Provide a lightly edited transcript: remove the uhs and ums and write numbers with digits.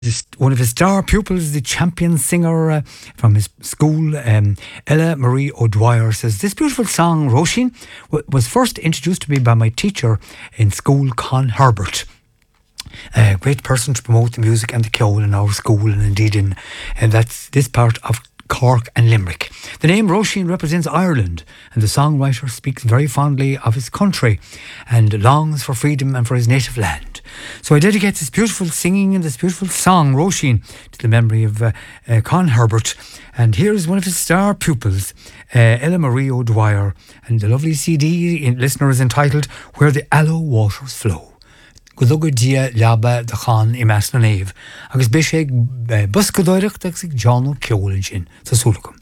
One of his star pupils, the champion singer from his school, Ella Marie O'Dwyer, says, "This beautiful song, Roisin, was first introduced to me by my teacher in school, Con Herbert. A great person to promote the music and the ceol in our school, and indeed in that's this part of Cork and Limerick. The name Roisin represents Ireland, and the songwriter speaks very fondly of his country and longs for freedom and for his native land. So I dedicate this beautiful singing and this beautiful song, Roisin, to the memory of Con Herbert. And here's one of his star pupils, Ella Marie O'Dwyer, and the lovely CD listener is entitled Where the Allow Waters Flow. Gulugad dia leaba de chan I meas na neve, agus bé sé buscadóireacht ag sig John Ceolin sin sa súlacum.